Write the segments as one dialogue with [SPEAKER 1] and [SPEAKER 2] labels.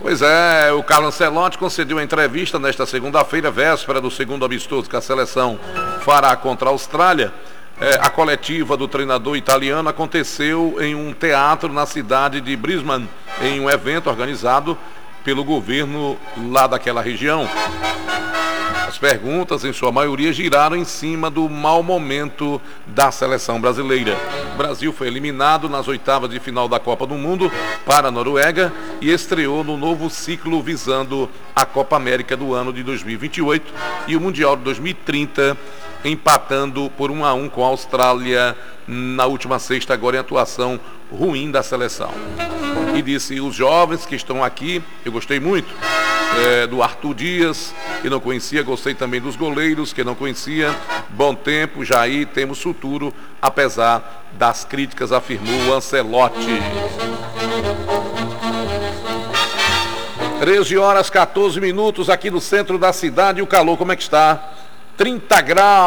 [SPEAKER 1] Pois é, o Carlo Ancelotti concedeu a entrevista nesta segunda-feira, véspera do segundo amistoso que a seleção fará contra a Austrália. A coletiva do treinador italiano aconteceu em um teatro na cidade de Brisbane, em um evento organizado pelo governo lá daquela região. As perguntas, em sua maioria, giraram em cima do mau momento da seleção brasileira. O Brasil foi eliminado nas oitavas de final da Copa do Mundo para a Noruega e estreou no novo ciclo visando a Copa América do ano de 2028 e o Mundial de 2030, empatando por 1-1 com a Austrália na última sexta, agora em atuação ruim da seleção. E disse: os jovens que estão aqui, eu gostei muito do Arthur Dias, que não conhecia, gostei também dos goleiros, que não conhecia. Bom tempo, Jair, temos futuro, apesar das críticas, afirmou Ancelotti. 13 horas 14 minutos aqui no centro da cidade. E o calor, como é que está? 30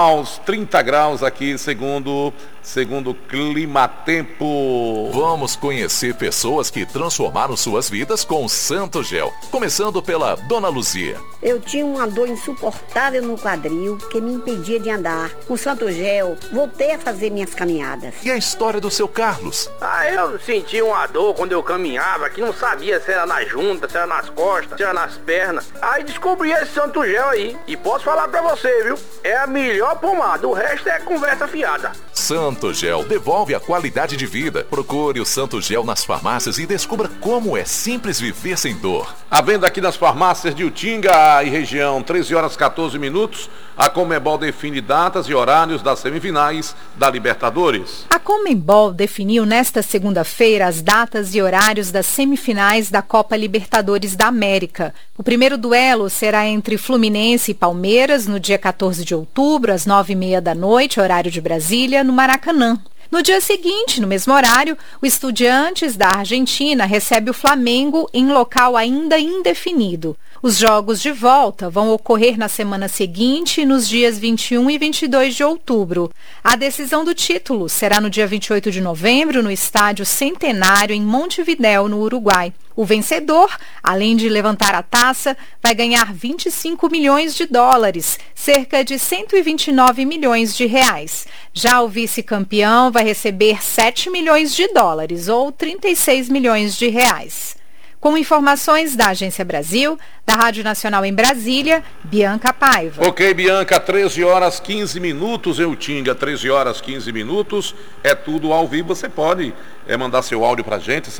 [SPEAKER 1] graus aqui, segundo o Climatempo.
[SPEAKER 2] Vamos conhecer pessoas que transformaram suas vidas com o Santo Gel. Começando pela Dona Luzia.
[SPEAKER 3] Eu tinha uma dor insuportável no quadril que me impedia de andar. Com o Santo Gel, voltei a fazer minhas caminhadas.
[SPEAKER 2] E a história do seu Carlos?
[SPEAKER 4] Eu senti uma dor quando eu caminhava, que não sabia se era na junta, se era nas costas, se era nas pernas. Aí descobri esse Santo Gel aí. E posso falar pra você, viu? É a melhor pomada, o resto é conversa fiada.
[SPEAKER 2] Santo Gel devolve a qualidade de vida. Procure o Santo Gel nas farmácias e descubra como é simples viver sem dor.
[SPEAKER 1] À venda aqui nas farmácias de Utinga e região, 13 horas 14 minutos. A Conmebol define datas e horários das semifinais da Libertadores.
[SPEAKER 5] A Conmebol definiu nesta segunda-feira as datas e horários das semifinais da Copa Libertadores da América. O primeiro duelo será entre Fluminense e Palmeiras no dia 14 de outubro, às 9h30 da noite, horário de Brasília, no Maracanã. No dia seguinte, no mesmo horário, o Estudiantes da Argentina recebe o Flamengo em local ainda indefinido. Os jogos de volta vão ocorrer na semana seguinte, nos dias 21 e 22 de outubro. A decisão do título será no dia 28 de novembro, no Estádio Centenário, em Montevidéu, no Uruguai. O vencedor, além de levantar a taça, vai ganhar 25 milhões de dólares, cerca de 129 milhões de reais. Já o vice-campeão vai receber 7 milhões de dólares, ou 36 milhões de reais. Com informações da Agência Brasil, da Rádio Nacional em Brasília, Bianca Paiva.
[SPEAKER 1] Ok, Bianca, 13 horas 15 minutos, Eutinga, 13 horas 15 minutos, é tudo ao vivo, você pode mandar seu áudio pra gente,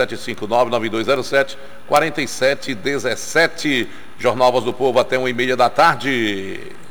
[SPEAKER 1] 759-9207-4717, Jornal Voz do Povo até 1h30 da tarde.